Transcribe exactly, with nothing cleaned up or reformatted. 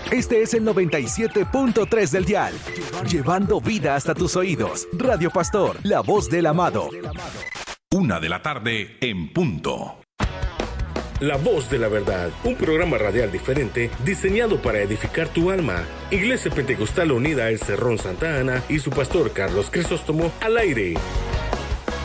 Este es el noventa y siete punto tres del dial. Llevando vida hasta tus oídos. Radio Pastor, la voz del amado. Una de la tarde en punto. La Voz de la Verdad, un programa radial diferente diseñado para edificar tu alma. Iglesia Pentecostal Unida El Cerrón Santa Ana y su pastor Carlos Crisóstomo al aire.